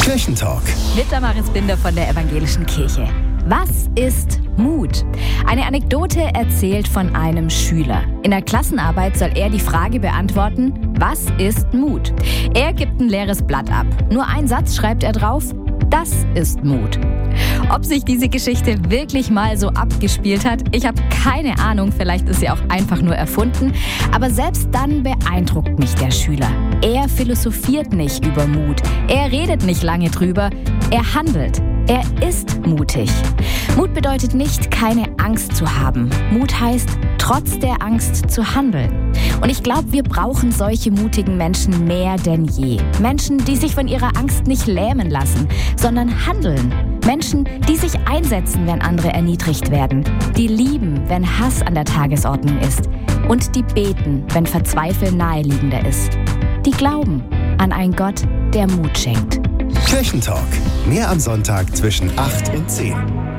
Kirchentalk. Mit Damaris Binder von der Evangelischen Kirche. Was ist Mut? Eine Anekdote erzählt von einem Schüler. In der Klassenarbeit soll er die Frage beantworten, was ist Mut? Er gibt ein leeres Blatt ab. Nur einen Satz schreibt er drauf, das ist Mut. Ob sich diese Geschichte wirklich mal so abgespielt hat, ich habe keine Ahnung, vielleicht ist sie auch einfach nur erfunden. Aber selbst dann beeindruckt mich der Schüler. Er philosophiert nicht über Mut, er redet nicht lange drüber, er handelt. Er ist mutig. Mut bedeutet nicht, keine Angst zu haben. Mut heißt, trotz der Angst zu handeln. Und ich glaube, wir brauchen solche mutigen Menschen mehr denn je. Menschen, die sich von ihrer Angst nicht lähmen lassen, sondern handeln. Menschen, die sich einsetzen, wenn andere erniedrigt werden. Die lieben, wenn Hass an der Tagesordnung ist. Und die beten, wenn Verzweifeln naheliegender ist. Die glauben an einen Gott, der Mut schenkt. Kirchentalk. Mehr am Sonntag zwischen 8 und 10.